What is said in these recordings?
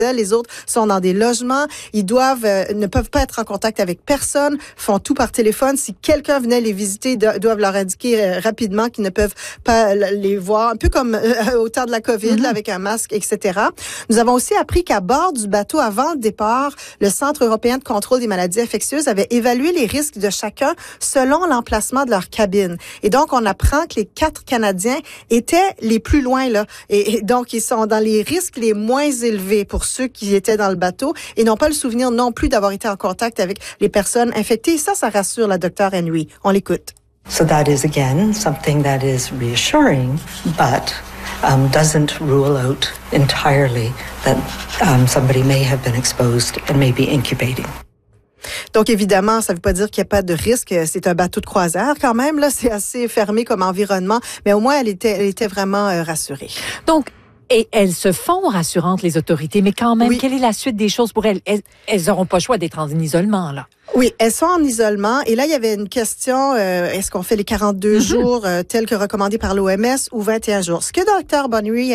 Les autres sont dans des logements. Ils ne peuvent pas être en contact avec personne, font tout par téléphone. Si quelqu'un venait les visiter, doivent leur indiquer rapidement qu'ils ne peuvent pas les voir. Un peu comme au temps de la COVID, là, avec un masque, etc. Nous avons aussi appris qu'à bord du bateau, avant le départ, le Centre européen de contrôle des maladies infectieuses avait évalué les risques de chacun selon l'emplacement de leur cabine. Et donc, on apprend que les 4 Canadiens étaient les plus loin, là. Et donc, ils sont dans les risques les moins élevés pour ceux qui étaient dans le bateau et n'ont pas le souvenir non plus d'avoir été en contact avec les personnes infectées. Et ça rassure la docteure Henry. On l'écoute. So that is, again, something that is reassuring, but doesn't rule out entirely that somebody may have been exposed and may be incubating. Donc, évidemment, ça ne veut pas dire qu'il n'y a pas de risque. C'est un bateau de croisière quand même. Là, c'est assez fermé comme environnement. Mais au moins, elle était vraiment rassurée. Donc, et elles se font rassurantes, les autorités, mais quand même, oui. Quelle est la suite des choses pour elles? Elles n'auront pas le choix d'être en isolement, là. Oui, elles sont en isolement. Et là, il y avait une question, est-ce qu'on fait les 42 jours tels que recommandés par l'OMS ou 21 jours? Ce que Dr. Henry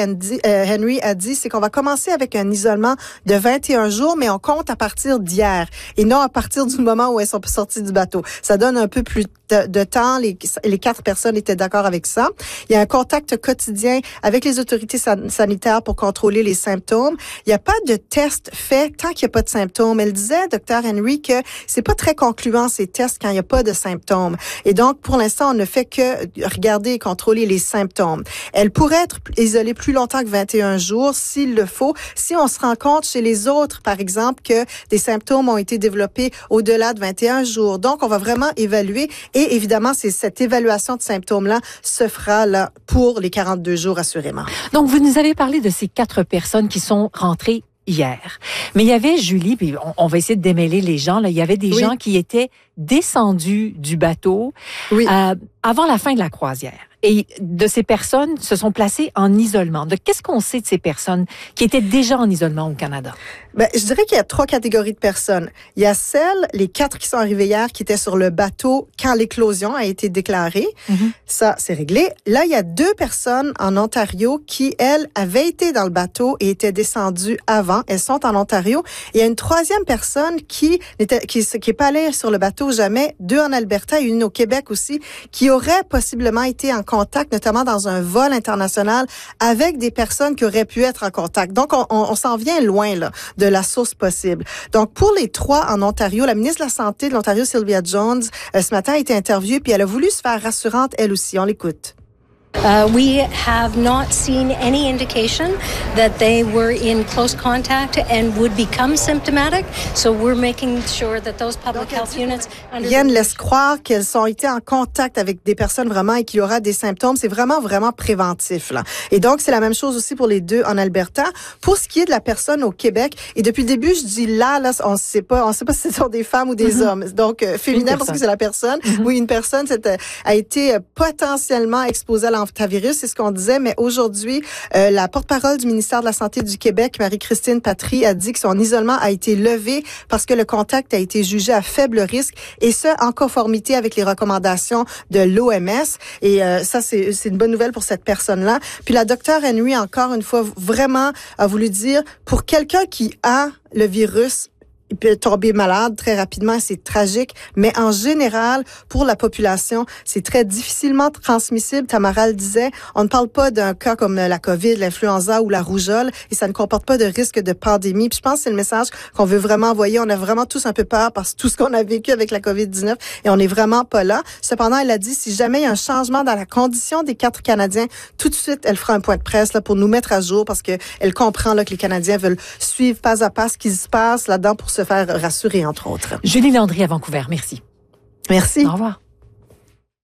a dit, c'est qu'on va commencer avec un isolement de 21 jours, mais on compte à partir d'hier et non à partir du moment où elles sont sorties du bateau. Ça donne un peu plus de temps. Les 4 personnes étaient d'accord avec ça. Il y a un contact quotidien avec les autorités sanitaires pour contrôler les symptômes. Il n'y a pas de test fait tant qu'il n'y a pas de symptômes. Elle disait, Dr. Henry, que c'est pas très concluant ces tests quand il n'y a pas de symptômes. Et donc, pour l'instant, on ne fait que regarder et contrôler les symptômes. Elle pourrait être isolée plus longtemps que 21 jours s'il le faut. Si on se rend compte chez les autres, par exemple, que des symptômes ont été développés au-delà de 21 jours. Donc, on va vraiment évaluer. Et évidemment, c'est cette évaluation de symptômes-là se fera là pour les 42 jours, assurément. Donc, vous nous avez parlé de ces 4 personnes qui sont rentrées hier. Mais il y avait, Julie, puis on va essayer de démêler les gens, là, il y avait des gens qui étaient descendus du bateau avant la fin de la croisière. Et de ces personnes se sont placées en isolement. Donc, qu'est-ce qu'on sait de ces personnes qui étaient déjà en isolement au Canada? Ben, je dirais qu'il y a 3 catégories de personnes. Il y a les 4 qui sont arrivés hier, qui étaient sur le bateau quand l'éclosion a été déclarée. Ça, c'est réglé. Là, il y a 2 personnes en Ontario qui, elles, avaient été dans le bateau et étaient descendues avant. Elles sont en Ontario. Il y a une 3e personne qui est pas allée sur le bateau jamais. 2 en Alberta et une au Québec aussi, qui aurait possiblement été en contact, notamment dans un vol international, avec des personnes qui auraient pu être en contact. Donc, on s'en vient loin là de la source possible. Donc, pour les 3 en Ontario, la ministre de la Santé de l'Ontario, Sylvia Jones, ce matin a été interviewée, puis elle a voulu se faire rassurante, elle aussi. On l'écoute. We have not seen any indication that they were in close contact and would become symptomatic. So we're making sure that those public health units... Yann laisse croire qu'elles ont été en contact avec des personnes vraiment et qu'il y aura des symptômes. C'est vraiment, vraiment préventif, là. Et donc, c'est la même chose aussi pour les 2 en Alberta. Pour ce qui est de la personne au Québec, et depuis le début, je dis là, on sait pas si ce sont des femmes ou des hommes. Donc, féminin parce que c'est la personne. Oui, une personne a été potentiellement exposée à l'hantavirus, c'est ce qu'on disait, mais aujourd'hui, la porte-parole du ministère de la Santé du Québec, Marie-Christine Patry, a dit que son isolement a été levé parce que le contact a été jugé à faible risque, et ce, en conformité avec les recommandations de l'OMS. Et ça, c'est une bonne nouvelle pour cette personne-là. Puis la docteure Henry, encore une fois, vraiment a voulu dire, pour quelqu'un qui a le virus, il peut tomber malade très rapidement, c'est tragique. Mais en général, pour la population, c'est très difficilement transmissible. Tamara le disait, on ne parle pas d'un cas comme la COVID, l'influenza ou la rougeole, et ça ne comporte pas de risque de pandémie. Puis je pense que c'est le message qu'on veut vraiment envoyer. On a vraiment tous un peu peur parce que tout ce qu'on a vécu avec la COVID-19, et on n'est vraiment pas là. Cependant, elle a dit, si jamais il y a un changement dans la condition des 4 Canadiens, tout de suite, elle fera un point de presse là pour nous mettre à jour, parce que elle comprend là que les Canadiens veulent suivre pas à pas ce qui se passe là-dedans pour se faire rassurer, entre autres. Julie Landry à Vancouver, merci. Merci. Au revoir.